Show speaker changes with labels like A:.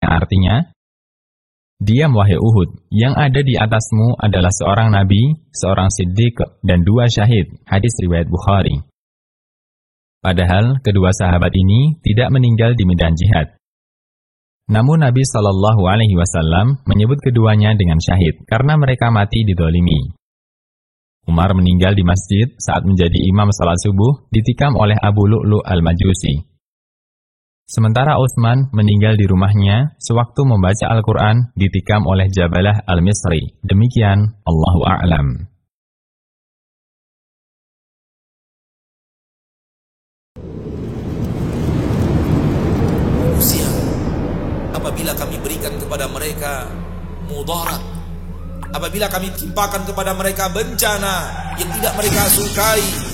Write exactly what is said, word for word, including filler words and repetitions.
A: artinya, diam wahai Uhud, yang ada di atasmu adalah seorang nabi, seorang siddiq, dan dua syahid. Hadis riwayat Bukhari. Padahal kedua sahabat ini tidak meninggal di medan jihad. Namun Nabi Shallallahu Alaihi Wasallam menyebut keduanya dengan syahid karena mereka mati didolimi. Umar meninggal di masjid saat menjadi imam salat subuh ditikam oleh Abu Lu'lu' al-Majusi. Sementara Utsman meninggal di rumahnya sewaktu membaca Al-Quran ditikam oleh Jabalah al-Misri. Demikian, Allahu a'lam.
B: Manusia, apabila kami berikan kepada mereka mudarat, apabila kami timpakan kepada mereka bencana yang tidak mereka sukai,